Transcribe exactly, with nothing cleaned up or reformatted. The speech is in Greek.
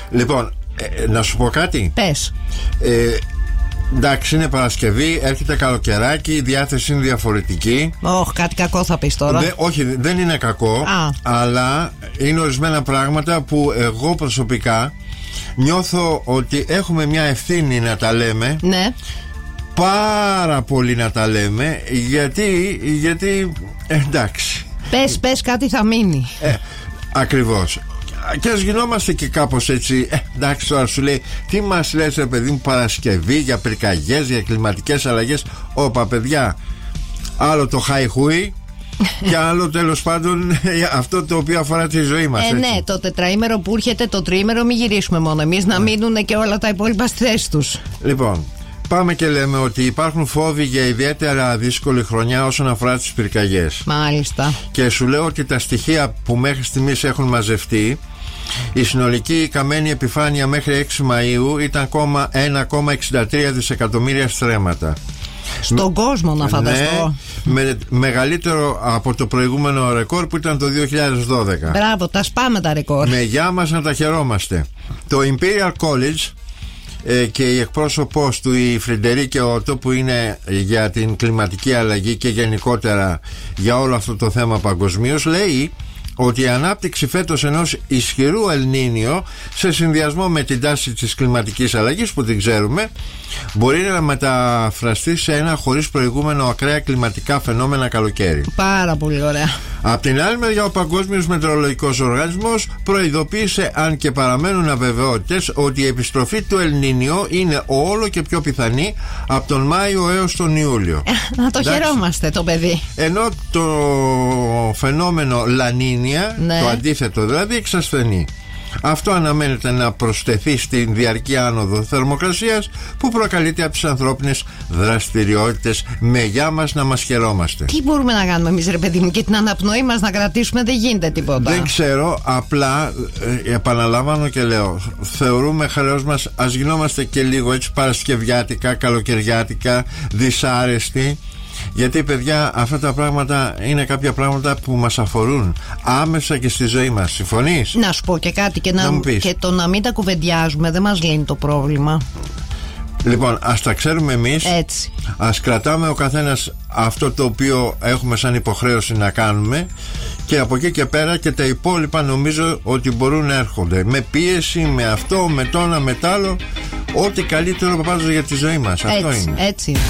Λοιπόν, ε, να σου πω κάτι. Πες. Ε, εντάξει, είναι Παρασκευή, έρχεται καλοκαιράκι, η διάθεση είναι διαφορετική. Όχι, κάτι κακό θα πεις τώρα. Δε, όχι, δεν είναι κακό, Α. αλλά είναι ορισμένα πράγματα που εγώ προσωπικά νιώθω ότι έχουμε μια ευθύνη να τα λέμε. Ναι. Πάρα πολύ να τα λέμε. Γιατί, γιατί εντάξει. Πες, πες κάτι θα μείνει. Ε, ακριβώς. Και ας γινόμαστε και κάπως έτσι. Ε, εντάξει, τώρα σου λέει, τι μας λες, ρε παιδί μου, Παρασκευή για πυρκαγιές, για κλιματικές αλλαγές. Όπα, παιδιά, άλλο το χαϊχούι και άλλο τέλος πάντων αυτό το οποίο αφορά τη ζωή μας. Ε, ναι, το τετραήμερο που έρχεται, το τριήμερο, μην γυρίσουμε μόνο εμείς, να μείνουν και όλα τα υπόλοιπα στη θέση τους. Λοιπόν, πάμε και λέμε ότι υπάρχουν φόβοι για ιδιαίτερα δύσκολη χρονιά όσον αφορά τις πυρκαγιές. Μάλιστα. Και σου λέω ότι τα στοιχεία που μέχρι στιγμής έχουν μαζευτεί, η συνολική καμένη επιφάνεια μέχρι έξι Μαΐου ήταν ένα κόμμα εξήντα τρία δισεκατομμύρια στρέμματα. Στον με... κόσμο να φανταστώ. Ναι, με, μεγαλύτερο από το προηγούμενο ρεκόρ που ήταν το δύο χιλιάδες δώδεκα. Μπράβο, τα σπάμε τα ρεκόρ. Με γεια μας να τα χαιρόμαστε. Το Imperial College ε, και η εκπρόσωπός του, η Φρεντερίκε Ότο, που είναι για την κλιματική αλλαγή και γενικότερα για όλο αυτό το θέμα παγκοσμίως, λέει ότι η ανάπτυξη φέτος ενός ισχυρού Ελνίνιο σε συνδυασμό με την τάση της κλιματικής αλλαγής που την ξέρουμε μπορεί να μεταφραστεί σε ένα χωρίς προηγούμενο ακραία κλιματικά φαινόμενα καλοκαίρι. Πάρα πολύ ωραία. Απ' την άλλη μεριά, ο Παγκόσμιος Μετεωρολογικός Οργανισμός προειδοποίησε, αν και παραμένουν αβεβαιότητες, ότι η επιστροφή του Ελνίνιο είναι όλο και πιο πιθανή από τον Μάιο έως τον Ιούλιο. Να το εντάξει, χαιρόμαστε το παιδί. Ενώ το φαινόμενο Λανίνια, ναι, το αντίθετο δηλαδή, εξασθενεί. Αυτό αναμένεται να προσθεθεί στην διαρκή άνοδο θερμοκρασίας που προκαλείται από τις ανθρώπινες δραστηριότητες. Με γεια μας να μας χαιρόμαστε. Τι μπορούμε να κάνουμε εμείς, ρε παιδί μου, και την αναπνοή μας να κρατήσουμε? Δεν γίνεται τίποτα. Δεν ξέρω, απλά ε, επαναλαμβάνω και λέω, θεωρούμε χρέος μας, ας γινόμαστε και λίγο έτσι παρασκευιάτικα, καλοκαιριάτικα, δυσάρεστοι. Γιατί, παιδιά, αυτά τα πράγματα είναι κάποια πράγματα που μας αφορούν άμεσα και στη ζωή μας. Συμφωνείς? Να σου πω και κάτι, και, να, να και το να μην τα κουβεντιάζουμε δεν μας λύνει το πρόβλημα. Λοιπόν, ας τα ξέρουμε εμείς. Έτσι. Ας κρατάμε ο καθένας αυτό το οποίο έχουμε σαν υποχρέωση να κάνουμε, και από εκεί και πέρα και τα υπόλοιπα νομίζω ότι μπορούν να έρχονται με πίεση, με αυτό, με το ένα, με τ' άλλο. Ό,τι καλύτερο πάντως για τη ζωή μας. Έτσι, αυτό είναι. Έτσι.